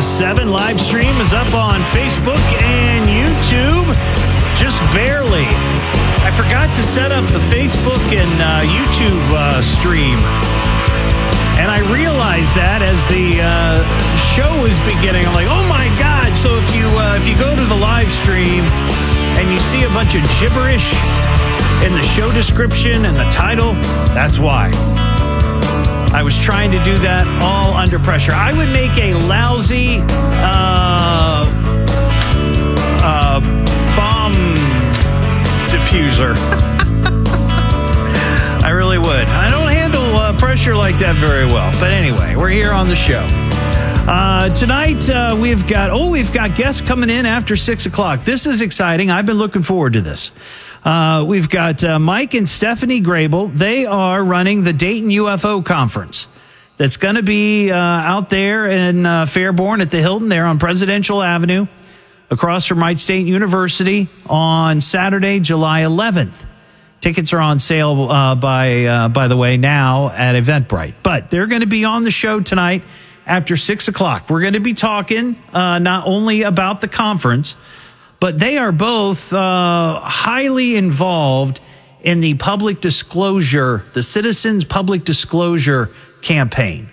93.7 live stream is up on Facebook and YouTube. Just barely. I forgot to set up the Facebook and YouTube stream. And I realized that as the show was beginning. I'm like, oh my God. So if you go to the live stream and you see a bunch of gibberish in the show description and the title, that's why. I was trying to do that all under pressure. I would make a lousy bomb diffuser. I really would. I don't handle pressure like that very well. But anyway, we're here on the show. Tonight, we've got guests coming in after 6 o'clock. This is exciting. I've been looking forward to this. We've got Mike and Stephanie Grable. They are running the Dayton UFO Conference that's going to be out there in Fairborn at the Hilton there on Presidential Avenue across from Wright State University on Saturday, July 11th. Tickets are on sale, by the way, now at Eventbrite. But they're going to be on the show tonight after 6 o'clock. We're going to be talking not only about the conference, but they are both highly involved in the public disclosure, the Citizens Public Disclosure Campaign.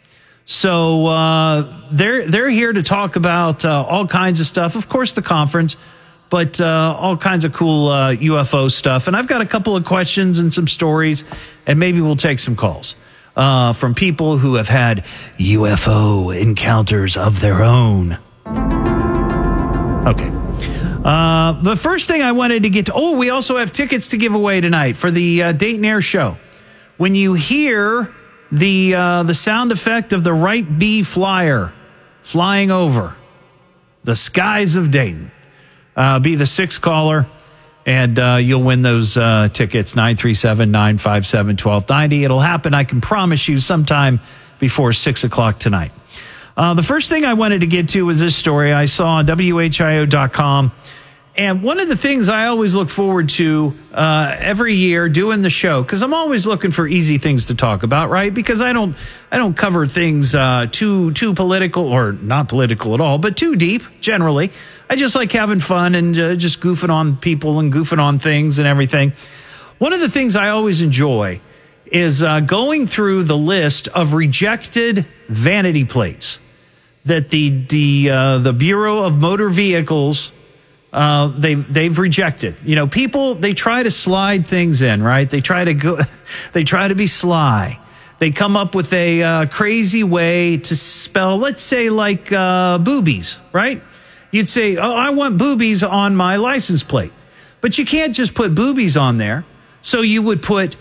So they're here to talk about all kinds of stuff. Of course, the conference, but all kinds of cool UFO stuff. And I've got a couple of questions and some stories, and maybe we'll take some calls from people who have had UFO encounters of their own. Okay. The first thing I wanted to get to, we also have tickets to give away tonight for the Dayton Air Show. When you hear the sound effect of the Wright B flyer flying over the skies of Dayton, be the sixth caller, and you'll win those tickets, 937-957-1290. It'll happen, I can promise you, sometime before 6 o'clock tonight. The first thing I wanted to get to was this story I saw on WHIO.com. And one of the things I always look forward to every year doing the show, because I'm always looking for easy things to talk about, right? Because I don't cover things too political, or not political at all, but too deep, generally. I just like having fun and just goofing on people and goofing on things and everything. One of the things I always enjoy is going through the list of rejected vanity plates that the Bureau of Motor Vehicles they've rejected. You know, people, they try to slide things in, right? They try to be sly. They come up with a crazy way to spell, let's say, like boobies, right? You'd say, I want boobies on my license plate. But you can't just put boobies on there. So you would put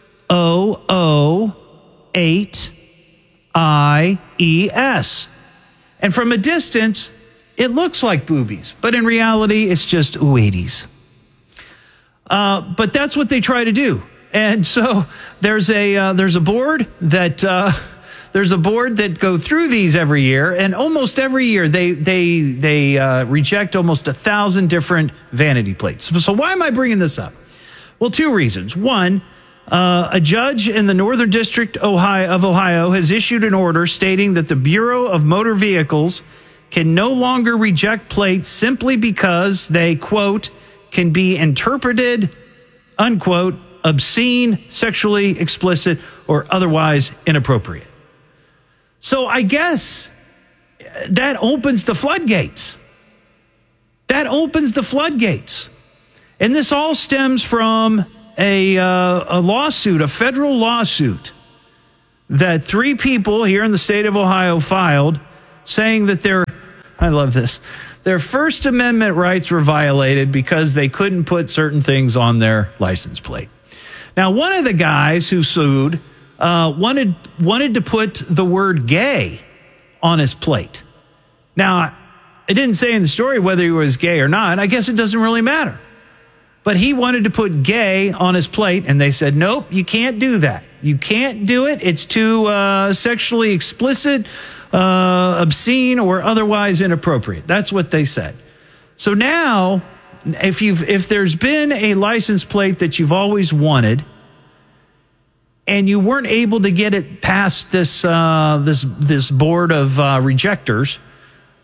OO8IES. And from a distance, it looks like boobies, but in reality, it's just ooh-80s. But that's what they try to do. And so there's a board that go through these every year, and almost every year they reject almost 1,000 different vanity plates. So why am I bringing this up? Well, two reasons. One, a judge in the Northern District of Ohio has issued an order stating that the Bureau of Motor Vehicles can no longer reject plates simply because they, quote, can be interpreted, unquote, obscene, sexually explicit, or otherwise inappropriate. So I guess that opens the floodgates. That opens the floodgates. And this all stems from a lawsuit, a federal lawsuit that 3 people here in the state of Ohio filed, saying that I love this, their First Amendment rights were violated because they couldn't put certain things on their license plate. Now, one of the guys who sued wanted to put the word gay on his plate. Now, it didn't say in the story whether he was gay or not. I guess it doesn't really matter. But he wanted to put gay on his plate, and they said, nope, you can't do that. You can't do it. It's too sexually explicit, obscene, or otherwise inappropriate. That's what they said. So now, if there's been a license plate that you've always wanted, and you weren't able to get it past this board of rejectors,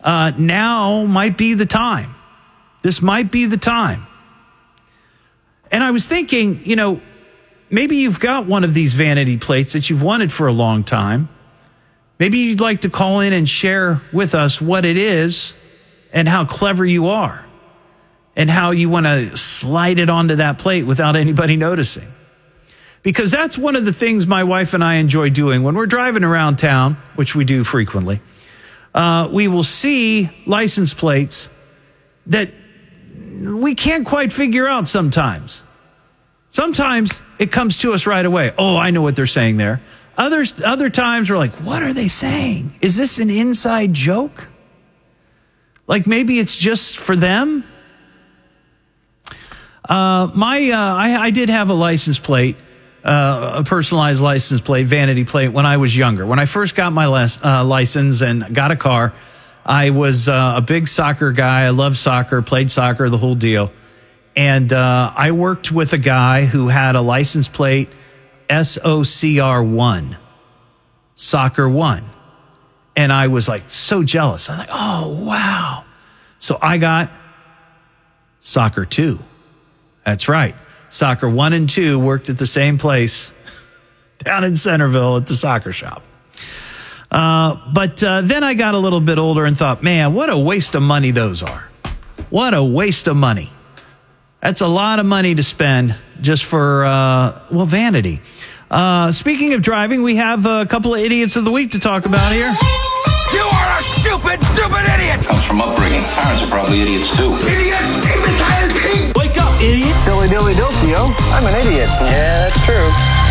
now might be the time. This might be the time. And I was thinking, maybe you've got one of these vanity plates that you've wanted for a long time. Maybe you'd like to call in and share with us what it is and how clever you are and how you want to slide it onto that plate without anybody noticing. Because that's one of the things my wife and I enjoy doing when we're driving around town, which we do frequently. We will see license plates that we can't quite figure out sometimes. Sometimes it comes to us right away. Oh, I know what they're saying there. Other times we're like, what are they saying? Is this an inside joke? Like maybe it's just for them? I did have a license plate, a personalized license plate, vanity plate, when I was younger. When I first got my license and got a car, I was a big soccer guy. I loved soccer, played soccer, the whole deal. And I worked with a guy who had a license plate, SOCR1, Soccer 1. And I was like so jealous. I'm like, oh, wow. So I got Soccer 2. That's right. Soccer 1 and 2 worked at the same place down in Centerville at the soccer shop. But then I got a little bit older and thought, man, what a waste of money those are. What a waste of money. That's a lot of money to spend just for, vanity. Speaking of driving, we have a couple of idiots of the week to talk about here. You are a stupid, stupid idiot! Comes from upbringing. Parents are probably idiots too. Idiot! Imbecile pig! Wake up, idiot! Silly dilly dokio. I'm an idiot. Yeah, that's true.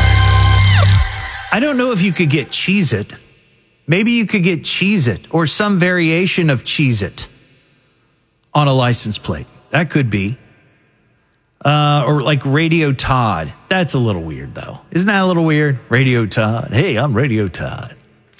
I don't know if you could get Cheez-It. Maybe you could get Cheez-It or some variation of Cheez-It on a license plate. That could be. Or like Radio Todd. That's a little weird, though. Isn't that a little weird? Radio Todd. Hey, I'm Radio Todd.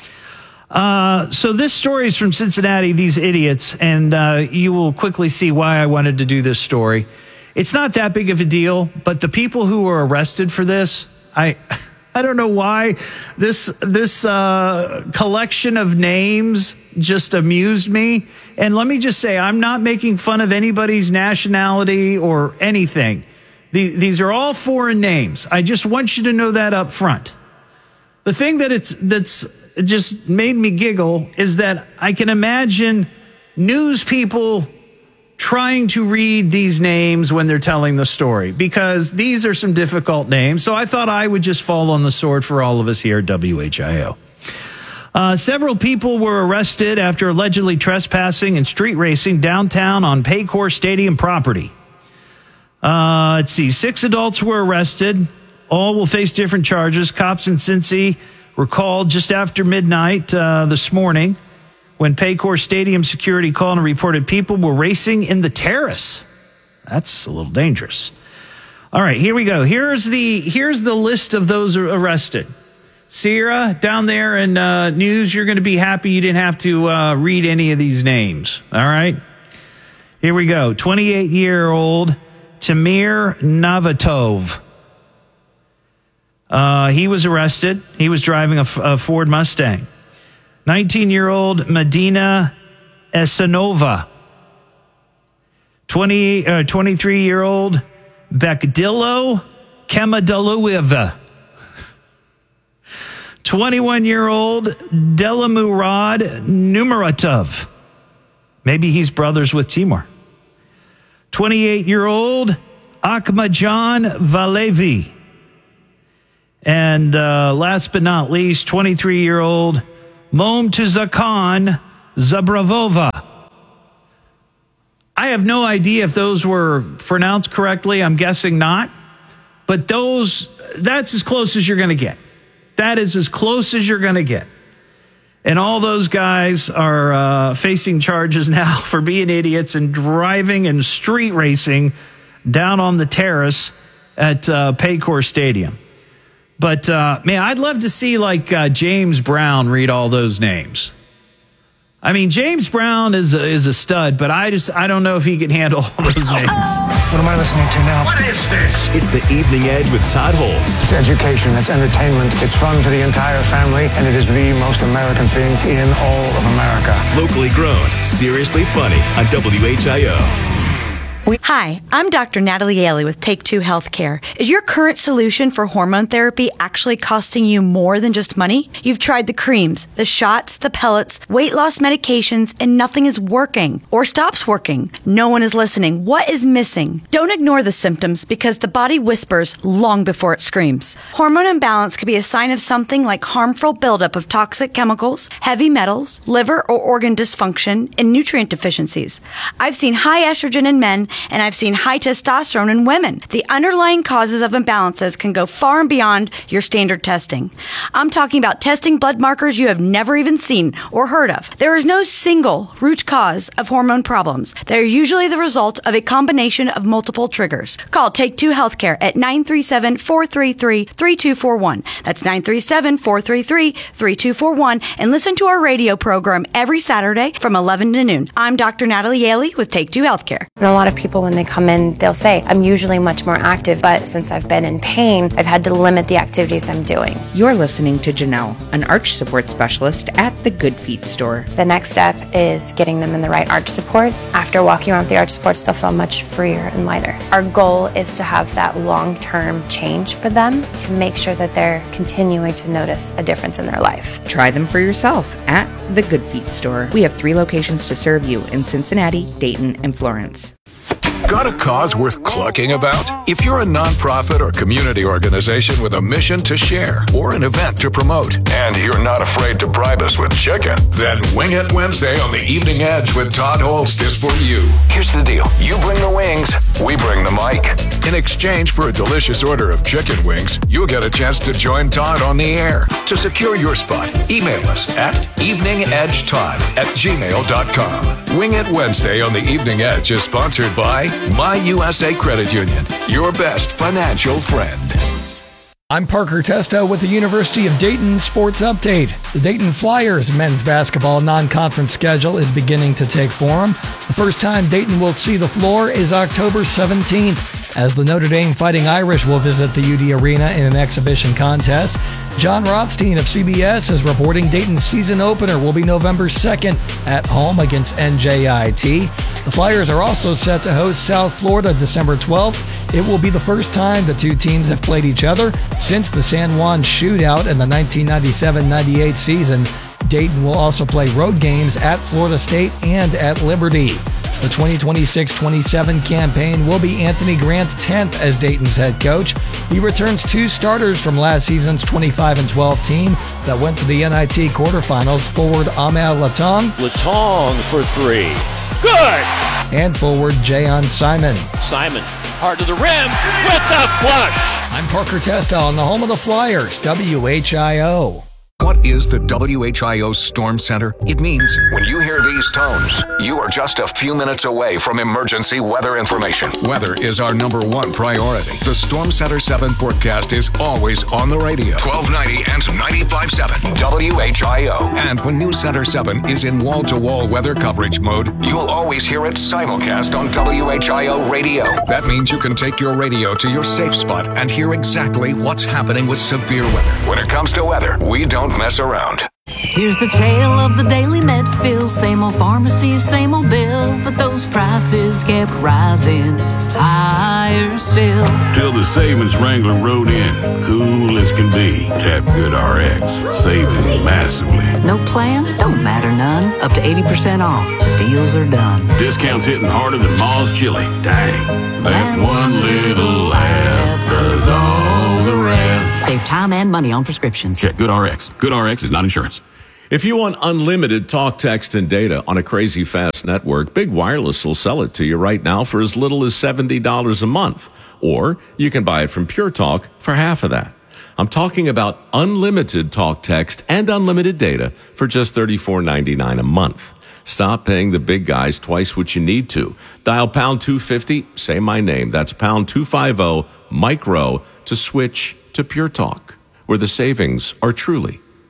So this story is from Cincinnati, these idiots, and you will quickly see why I wanted to do this story. It's not that big of a deal, but the people who were arrested for this, I don't know why this collection of names just amused me. And let me just say, I'm not making fun of anybody's nationality or anything. These are all foreign names. I just want you to know that up front. The thing that's just made me giggle is that I can imagine news people trying to read these names when they're telling the story, because these are some difficult names. So I thought I would just fall on the sword for all of us here at WHIO. Several people were arrested after allegedly trespassing and street racing downtown on Paycor Stadium property. Let's see, 6 adults were arrested. All will face different charges. Cops in Cincy were called just after midnight this morning when Paycor Stadium security called and reported people were racing in the terrace. That's a little dangerous. All right, here we go. Here's the list of those arrested. Sierra, down there in news, you're going to be happy you didn't have to read any of these names. All right? Here we go. 28-year-old Tamir Navatov. He was arrested. He was driving a Ford Mustang. 19-year-old Medina Esanova. 23-year-old Bekdilo Kemadaluyeva. 21-year-old Delamurad Numeratov. Maybe he's brothers with Timur. 28-year-old Akmajan Valevi. And last but not least, 23-year-old Momtuzakan Zabravova. I have no idea if those were pronounced correctly. I'm guessing not. But that's as close as you're going to get. That is as close as you're going to get. And all those guys are facing charges now for being idiots and driving and street racing down on the terrace at Paycor Stadium. But, man, I'd love to see, like, James Brown read all those names. I mean, James Brown is a stud, but I don't know if he can handle all those names. What am I listening to now? What is this? It's the Evening Edge with Todd Holst. It's education, it's entertainment, it's fun for the entire family, and it is the most American thing in all of America. Locally grown, seriously funny on WHIO. Hi, I'm Dr. Natalie Yaley with Take Two Healthcare. Is your current solution for hormone therapy actually costing you more than just money? You've tried the creams, the shots, the pellets, weight loss medications, and nothing is working or stops working. No one is listening. What is missing? Don't ignore the symptoms because the body whispers long before it screams. Hormone imbalance could be a sign of something like harmful buildup of toxic chemicals, heavy metals, liver or organ dysfunction, and nutrient deficiencies. I've seen high estrogen in men, and I've seen high testosterone in women. The underlying causes of imbalances can go far and beyond your standard testing. I'm talking about testing blood markers you have never even seen or heard of. There is no single root cause of hormone problems. They're usually the result of a combination of multiple triggers. Call Take Two Healthcare at 937-433-3241. That's 937-433-3241, and listen to our radio program every Saturday from 11 to noon. I'm Dr. Natalie Yaley with Take Two Healthcare. And a lot of people, when they come in, they'll say, I'm usually much more active, but since I've been in pain, I've had to limit the activities I'm doing. You're listening to Janelle, an arch support specialist at the Good Feet store. The next step is getting them in the right arch supports. After walking around with the arch supports, they'll feel much freer and lighter. Our goal is to have that long-term change for them to make sure that they're continuing to notice a difference in their life. Try them for yourself at the Good Feet store. We have 3 locations to serve you in Cincinnati, Dayton, and Florence. Got a cause worth clucking about? If you're a nonprofit or community organization with a mission to share or an event to promote, and you're not afraid to bribe us with chicken, then Wing It Wednesday on the Evening Edge with Todd Holst is for you. Here's the deal. You bring the wings, we bring the mic. In exchange for a delicious order of chicken wings, you'll get a chance to join Todd on the air. To secure your spot, email us at eveningedgetodd@gmail.com. Wing It Wednesday on the Evening Edge is sponsored by My USA Credit Union, your best financial friend. I'm Parker Testo with the University of Dayton Sports Update. The Dayton Flyers men's basketball non-conference schedule is beginning to take form. The first time Dayton will see the floor is October 17th, as the Notre Dame Fighting Irish will visit the UD Arena in an exhibition contest. John Rothstein of CBS is reporting Dayton's season opener will be November 2nd at home against NJIT. The Flyers are also set to host South Florida December 12th. It will be the first time the two teams have played each other since the San Juan shootout in the 1997-98 season. Dayton will also play road games at Florida State and at Liberty. The 2026-27 campaign will be Anthony Grant's 10th as Dayton's head coach. He returns 2 starters from last season's 25-12 team that went to the NIT quarterfinals. Forward Ahmed Latong. Latong for 3. Good! And forward Jayon Simon. Simon, hard to the rim with the flush. I'm Parker Testo on the home of the Flyers, WHIO. What is the WHIO Storm Center? It means when you hear these tones, you are just a few minutes away from emergency weather information. Weather is our number 1 priority. The Storm Center 7 forecast is always on the radio. 1290 and 95.7 WHIO. And when News Center 7 is in wall-to-wall weather coverage mode, you'll always hear it simulcast on WHIO radio. That means you can take your radio to your safe spot and hear exactly what's happening with severe weather. When it comes to weather, we don't mess around. Here's the tale of the daily Medfill. Same old pharmacy, same old bill, but those prices kept rising higher still. Till the savings Wrangler rode in, cool as can be. Tap GoodRx, saving massively. No plan? Don't matter none. Up to 80% off. Deals are done. Discounts hitting harder than Ma's chili. Dang, that one little laugh does all the rest. Save time and money on prescriptions. Check GoodRx. GoodRx is not insurance. If you want unlimited talk, text, and data on a crazy fast network, Big Wireless will sell it to you right now for as little as $70 a month. Or you can buy it from Pure Talk for half of that. I'm talking about unlimited talk, text, and unlimited data for just $34.99 a month. Stop paying the big guys twice what you need to. Dial pound 250, say my name. That's pound 250 micro to switch to Pure Talk, where the savings are truly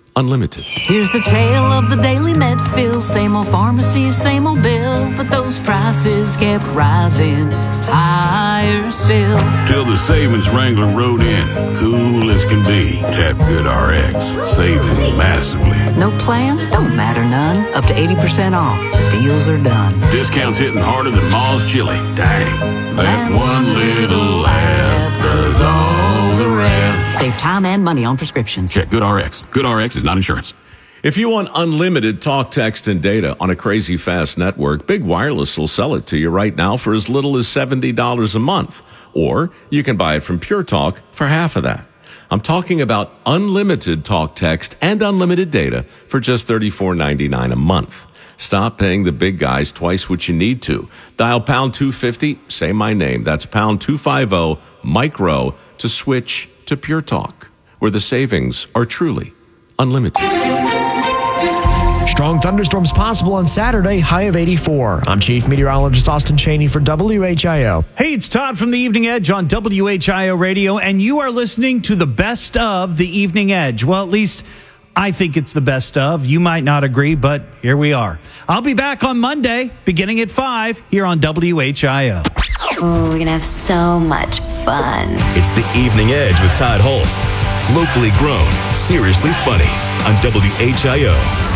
Unlimited. Here's the tale of the Daily Med fill. Same old pharmacy, same old bill, but those prices kept rising higher still. Till the savings wrangler rode in, cool as can be. Tap GoodRx, saving massively. No plan? Don't matter none. Up to 80% off. The deals are done. Discounts hitting harder than Ma's chili. Dang, that one little app does all the rest. Save time and money on prescriptions. Check GoodRx. GoodRx is not insurance. If you want unlimited talk, text, and data on a crazy fast network, Big Wireless will sell it to you right now for as little as $70 a month. Or you can buy it from Pure Talk for half of that. I'm talking about unlimited talk, text, and unlimited data for just $34.99 a month. Stop paying the big guys twice what you need to. Dial pound 250, say my name. That's pound 250, Mike Rowe, to switch to Pure Talk, where the savings are truly unlimited. Strong thunderstorms possible on Saturday, high of 84. I'm Chief Meteorologist Austin Chaney for WHIO. Hey, it's Todd from the Evening Edge on WHIO Radio, and you are listening to the best of the Evening Edge. Well, at least I think it's the best of. You might not agree, but here we are. I'll be back on Monday, beginning at 5, here on WHIO. Oh, we're going to have so much fun. It's the Evening Edge with Todd Holst. Locally grown, seriously funny on WHIO.